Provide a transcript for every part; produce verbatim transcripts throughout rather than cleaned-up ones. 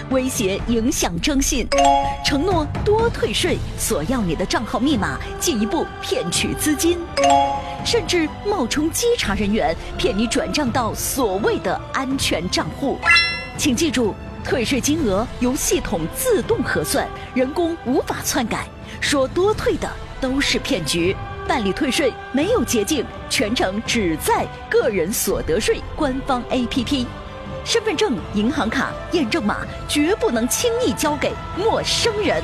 威胁影响征信，承诺多退税，索要你的账号密码，进一步骗取资金，甚至冒充稽查人员骗你转账到所谓的安全账户。请记住，退税金额由系统自动核算，人工无法篡改，说多退的都是骗局。办理退税没有捷径，全程只在个人所得税官方 A P P。身份证、银行卡、验证码绝不能轻易交给陌生人。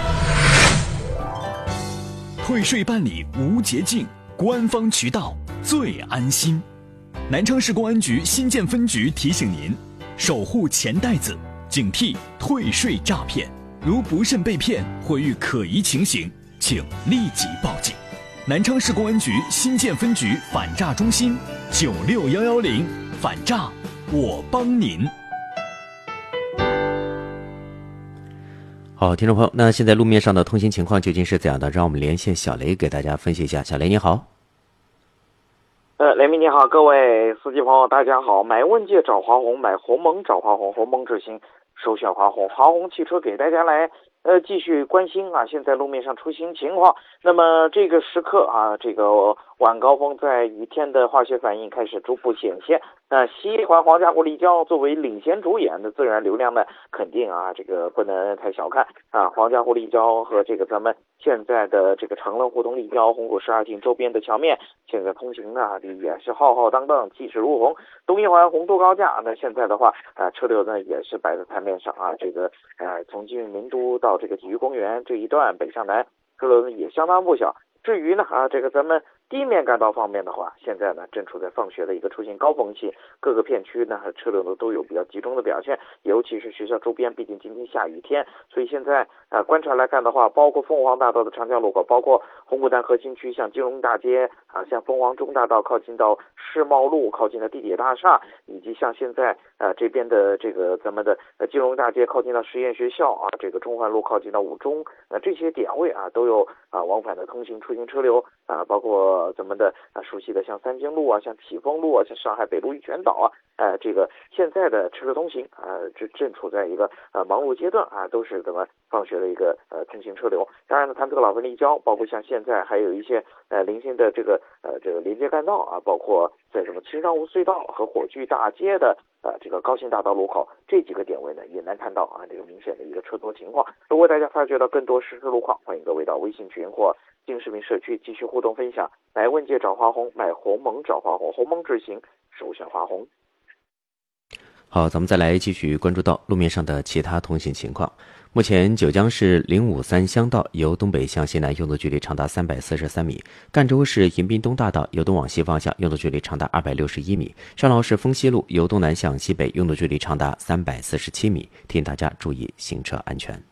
退税办理无捷径，官方渠道最安心。南昌市公安局新建分局提醒您：守护钱袋子，警惕退税诈骗。如不慎被骗或遇可疑情形，请立即报警。南昌市公安局新建分局反诈中心九六幺幺零，反诈我帮您。 好，听众朋友，那现在路面上的通行情况究竟是怎样的？让我们连线小雷给大家分析一下。小雷你好。 呃，雷鸣你好，各位司机朋友大家好。买问界找华虹，买鸿蒙找华虹，鸿蒙之星首选华虹。华虹汽车给大家来呃，继续关心啊，现在路面上出行情况。那么这个时刻啊，这个晚高峰在雨天的化学反应开始逐步显现。那西环黄家湖立交作为领衔主演的自然流量呢，肯定啊，这个不能太小看啊。黄家湖立交和这个咱们现在的这个长乐互通立交、红谷十二亭周边的桥面，现在通行呢也是浩浩荡荡，气势如虹。东一环红都高架，那现在的话啊，车流呢也是摆在台面上啊。这个呃，从金域名都到这个体育公园这一段北向南，车流呢也相当不小。至于呢啊，这个咱们地面干道方面的话，现在呢正处在放学的一个出行高峰期，各个片区呢车流呢都有比较集中的表现，尤其是学校周边，毕竟今天下雨天，所以现在啊观察来看的话，包括凤凰大道的长江路口，包括红谷丹核心区，像金融大街啊，像凤凰中大道靠近到世贸路，靠近的地铁大厦，以及像现在啊这边的这个咱们的呃金融大街靠近到实验学校啊，这个中环路靠近到五中，呃这些点位啊都有啊往返的通行出行车流啊，包括咱们的啊熟悉的像三经路啊，像启丰路啊，像上海北路玉泉岛啊，呃这个现在的车流通行啊，这正处在一个呃忙碌阶段啊，都是怎么放学的一个呃通行车流。当然呢，谈这个老分立交，包括像现在还有一些呃零星的这个呃这个连接干道啊，包括在什么青山湖隧道和火炬大街的呃这个高新大道路口这几个点位呢，也能看到啊这个明显的一个车多情况。如果大家发觉到更多实时路况，欢迎各位到微信群或金市民社区继续互动分享。买问界找华虹，买鸿蒙找华虹，鸿蒙智行首选华虹。 好，咱们再来继续关注到路面上的其他通行情况。目前九江市零五三乡道由东北向西南用的距离长达三百四十三米，赣州市迎宾东大道由东往西方向用的距离长达二百六十一米，上饶市丰西路由东南向西北用的距离长达三百四十七米，提醒大家注意行车安全。